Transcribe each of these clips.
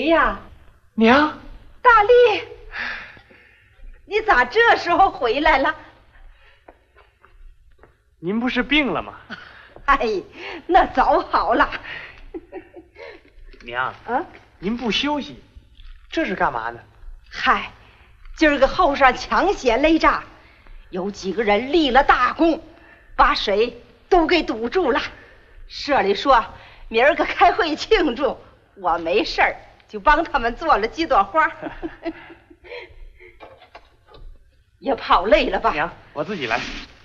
呀？ 娘， 大力，你咋这时候回来了？ 您不是病了吗？ 哎，那早好了。 娘，您不休息，这是干嘛呢？ 嗨，今儿个后上抢险擂诈，有几个人立了大功，把水都给堵住了。社里说明儿个开会庆祝，我没事儿，就帮他们做了几朵花。也跑累了吧？ 娘，我自己来。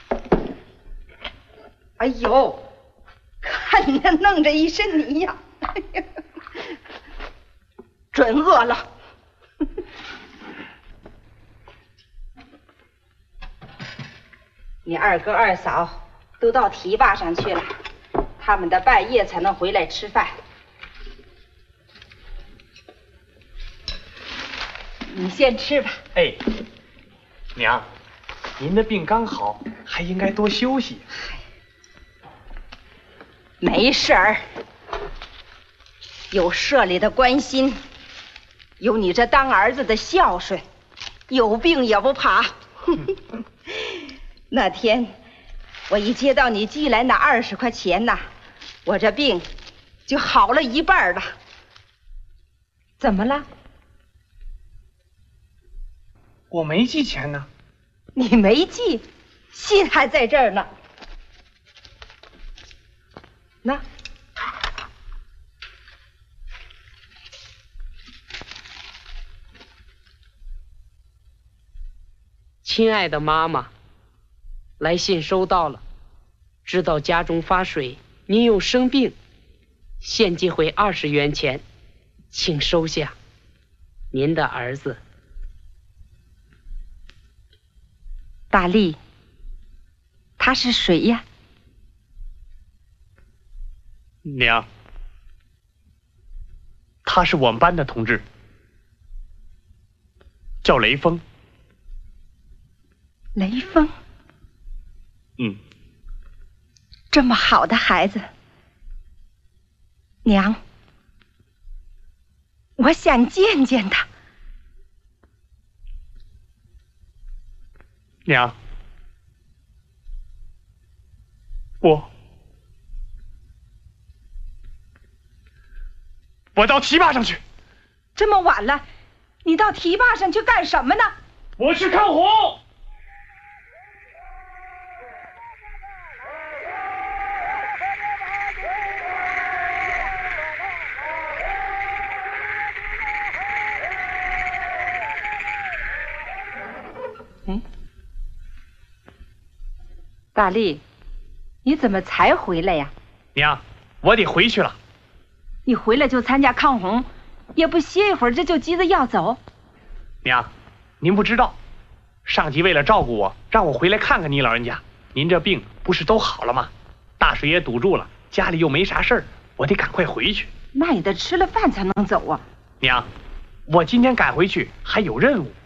哎呦，看你弄着一身泥呀！哎呀，准饿了。你二哥二嫂都到堤坝上去了，他们得半夜才能回来吃饭。你先吃吧。 哎，娘，您的病刚好，还应该多休息。 没事儿，有社里的关心，有你这当儿子的孝顺，有病也不怕。那天我一接到你寄来那20块钱呐，我这病就好了一半了。怎么了？ 我没寄钱呢。 你没寄，信还在这儿呢。那， 亲爱的妈妈，来信收到了，知道家中发水，您又生病，现寄回20元钱，请收下。您的儿子。 大力，他是谁呀？ 娘，他是我们班的同志，叫雷锋。 雷锋？这么好的孩子，娘，我想见见他。 娘，我到堤坝上去。 这么晚了，你到堤坝上去干什么呢？ 我去看红。 大力，你怎么才回来呀？ 娘，我得回去了。 你回来就参加抗洪，也不歇一会儿，这就急着要走。 娘，您不知道，上级为了照顾我，让我回来看看你老人家。您这病不是都好了吗？大水也堵住了，家里又没啥事儿，我得赶快回去。 那也得吃了饭才能走啊。 娘，我今天赶回去还有任务。